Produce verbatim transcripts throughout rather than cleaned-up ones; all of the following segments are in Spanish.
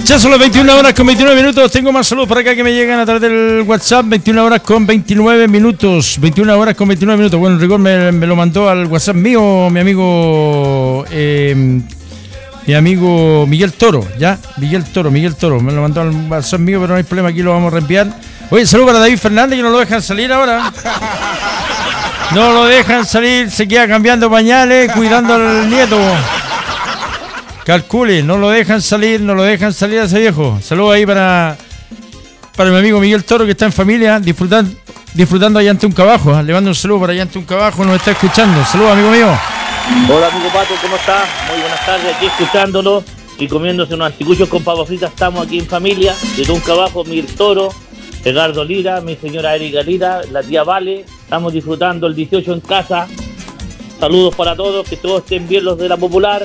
Ya son las veintiuna horas con veintinueve minutos. Tengo más saludos por acá que me llegan a través del WhatsApp. veintiuna horas con veintinueve minutos. veintiuna horas con veintinueve minutos. Bueno, el rigor me, me lo mandó al WhatsApp mío, mi amigo, eh, mi amigo Miguel Toro, ¿ya? Miguel Toro, Miguel Toro. Me lo mandó al WhatsApp mío, pero no hay problema, aquí lo vamos a reenviar. Oye, saludo para David Fernández, que no lo dejan salir ahora. No lo dejan salir, se queda cambiando pañales, cuidando al nieto. Calcule, no lo dejan salir, no lo dejan salir a ese viejo. Saludos ahí para, para mi amigo Miguel Toro, que está en familia, disfrutando, disfrutando allá ante un cabajo. ¿eh? Le mando un saludo para allá ante un cabajo, nos está escuchando. Saludos, amigo mío. Hola, amigo Pato, ¿cómo estás? Muy buenas tardes, aquí escuchándolo y comiéndose unos anticuchos con papas fritas. Estamos aquí en familia, de un cabajo, Miguel Toro, Edgardo Lira, mi señora Erika Lira, la tía Vale. Estamos disfrutando el dieciocho en casa. Saludos para todos, que todos estén bien los de la Popular.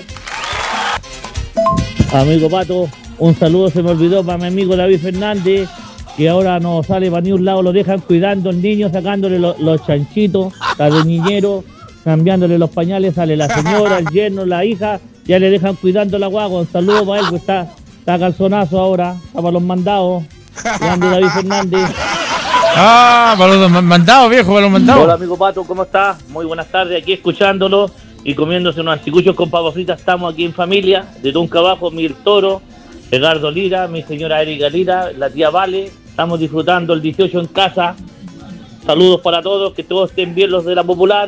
Amigo Pato, un saludo se me olvidó para mi amigo David Fernández, que ahora no sale para ni un lado, lo dejan cuidando al niño, sacándole lo, los chanchitos, la de niñero, cambiándole los pañales, sale la señora, el yerno, la hija, ya le dejan cuidando la guagua. Un saludo para él, que está, está calzonazo ahora, está para los mandados. Grande David Fernández. Ah, para los mandados, viejo, para los mandados. Hola, amigo Pato, ¿cómo estás? Muy buenas tardes, aquí escuchándolo y comiéndose unos anticuchos con papas fritas. Estamos aquí en familia, de Tunca Abajo, Miguel Toro, Edgardo Lira, mi señora Erika Lira, la tía Vale. Estamos disfrutando el dieciocho en casa. Saludos para todos, que todos estén bien los de la Popular.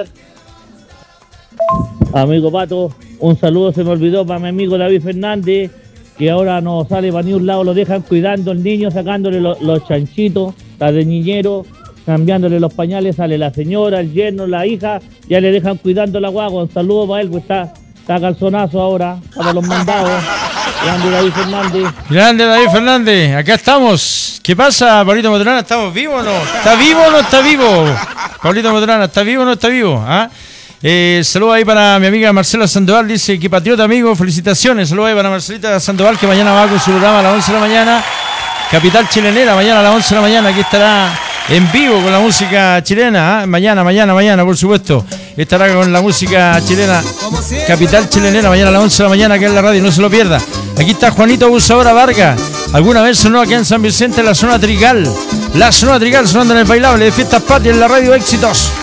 Amigo Pato, un saludo se me olvidó para mi amigo David Fernández, que ahora no sale para ni un lado, lo dejan cuidando al niño, sacándole lo, los chanchitos, la de niñero, cambiándole los pañales, sale la señora, el yerno, la hija, ya le dejan cuidando la guagua. Un saludo para él, pues está, está calzonazo ahora, para los mandados. Grande David Fernández. Grande David Fernández, acá estamos. ¿Qué pasa, Pablito Motrana? ¿Estamos vivos o no? ¿Está vivo o no está vivo? Pablito Motrana, ¿está vivo o no está vivo? ¿Ah? Eh, saludos ahí para mi amiga Marcela Sandoval, dice que patriota, amigo, felicitaciones. Saludos ahí para Marcelita Sandoval, que mañana va con su programa a las once de la mañana. Capital Chilenera, mañana a las once de la mañana, aquí estará en vivo con la música chilena. ¿eh? Mañana, mañana, mañana, por supuesto, estará con la música chilena. Capital Chilenera, mañana a las once de la mañana, que es la radio, no se lo pierda. Aquí está Juanito Abusadora Vargas. Alguna vez sonó aquí en San Vicente, en la zona Trigal. La zona Trigal sonando en el bailable de Fiestas Patrias en la radio Éxitos.